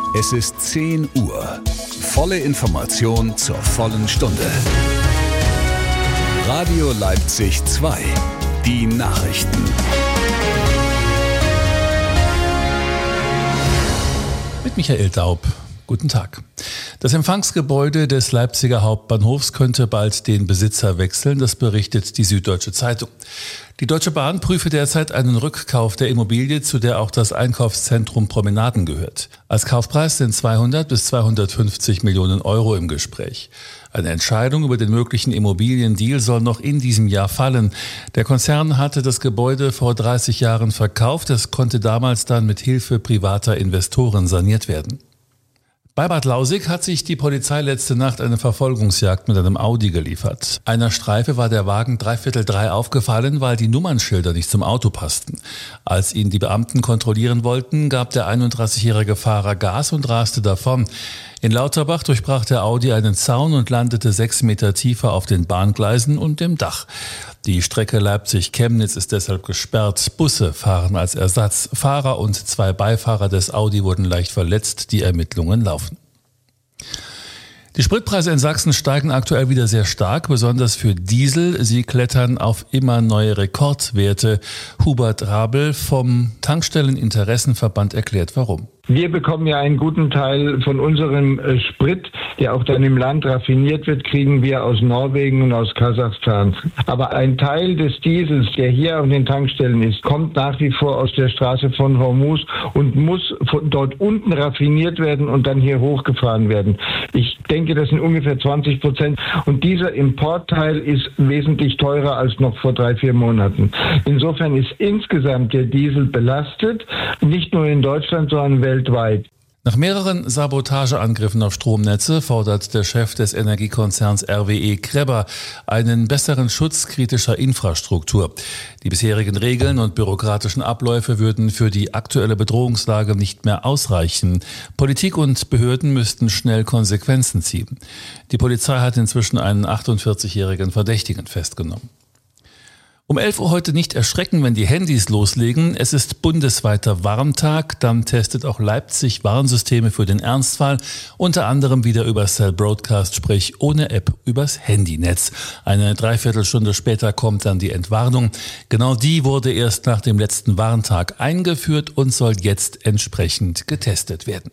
Es ist 10 Uhr. Volle Information zur vollen Stunde. Radio Leipzig 2. Die Nachrichten. Mit Michael Daub. Guten Tag. Das Empfangsgebäude des Leipziger Hauptbahnhofs könnte bald den Besitzer wechseln, das berichtet die Süddeutsche Zeitung. Die Deutsche Bahn prüfe derzeit einen Rückkauf der Immobilie, zu der auch das Einkaufszentrum Promenaden gehört. Als Kaufpreis sind 200 bis 250 Millionen Euro im Gespräch. Eine Entscheidung über den möglichen Immobiliendeal soll noch in diesem Jahr fallen. Der Konzern hatte das Gebäude vor 30 Jahren verkauft. Es konnte damals dann mit Hilfe privater Investoren saniert werden. Bei Bad Lausick hat sich die Polizei letzte Nacht eine Verfolgungsjagd mit einem Audi geliefert. Einer Streife war der Wagen 2:45 aufgefallen, weil die Nummernschilder nicht zum Auto passten. Als ihn die Beamten kontrollieren wollten, gab der 31-jährige Fahrer Gas und raste davon. In Lauterbach durchbrach der Audi einen Zaun und landete 6 Meter tiefer auf den Bahngleisen und dem Dach. Die Strecke Leipzig-Chemnitz ist deshalb gesperrt. Busse fahren als Ersatz. Fahrer und 2 Beifahrer des Audi wurden leicht verletzt. Die Ermittlungen laufen. Die Spritpreise in Sachsen steigen aktuell wieder sehr stark, besonders für Diesel. Sie klettern auf immer neue Rekordwerte. Hubert Rabel vom Tankstelleninteressenverband erklärt, warum. Wir bekommen ja einen guten Teil von unserem Sprit, der auch dann im Land raffiniert wird, kriegen wir aus Norwegen und aus Kasachstan. Aber ein Teil des Diesels, der hier auf den Tankstellen ist, kommt nach wie vor aus der Straße von Hormuz und muss von dort unten raffiniert werden und dann hier hochgefahren werden. Ich denke, das sind ungefähr 20%. Und dieser Importteil ist wesentlich teurer als noch vor 3-4 Monaten. Insofern ist insgesamt der Diesel belastet, nicht nur in Deutschland, sondern weltweit. Nach mehreren Sabotageangriffen auf Stromnetze fordert der Chef des Energiekonzerns RWE Krebber einen besseren Schutz kritischer Infrastruktur. Die bisherigen Regeln und bürokratischen Abläufe würden für die aktuelle Bedrohungslage nicht mehr ausreichen. Politik und Behörden müssten schnell Konsequenzen ziehen. Die Polizei hat inzwischen einen 48-jährigen Verdächtigen festgenommen. Um 11 Uhr heute nicht erschrecken, wenn die Handys loslegen. Es ist bundesweiter Warntag. Dann testet auch Leipzig Warnsysteme für den Ernstfall. Unter anderem wieder über Cell Broadcast, sprich ohne App übers Handynetz. Eine Dreiviertelstunde später kommt dann die Entwarnung. Genau die wurde erst nach dem letzten Warntag eingeführt und soll jetzt entsprechend getestet werden.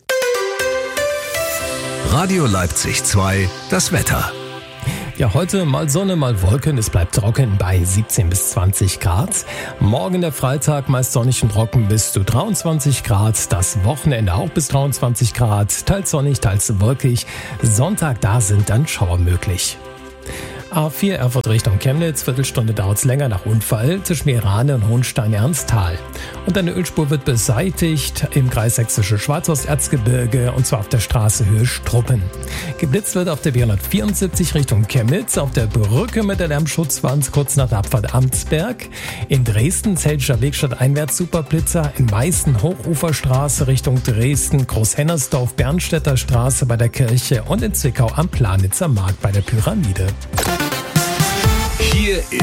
Radio Leipzig 2, das Wetter. Ja, heute mal Sonne, mal Wolken. Es bleibt trocken bei 17 bis 20 Grad. Morgen der Freitag meist sonnig und trocken bis zu 23 Grad. Das Wochenende auch bis 23 Grad. Teils sonnig, teils wolkig. Sonntag, da sind dann Schauer möglich. A4 Erfurt Richtung Chemnitz, Viertelstunde dauert es länger nach Unfall zwischen Meerane und Hohenstein-Ernsthal. Und eine Ölspur wird beseitigt im Kreis Sächsische Schwarzwald-Erzgebirge und zwar auf der Straße Höhe Struppen. Geblitzt wird auf der B174 Richtung Chemnitz, auf der Brücke mit der Lärmschutzwand kurz nach der Abfahrt Amtsberg. In Dresden Zeltischer Weg statt einwärts Superblitzer, in Meißen Hochuferstraße Richtung Dresden, Großhennersdorf Bernstädter Straße bei der Kirche und in Zwickau am Planitzer Markt bei der Pyramide. Hier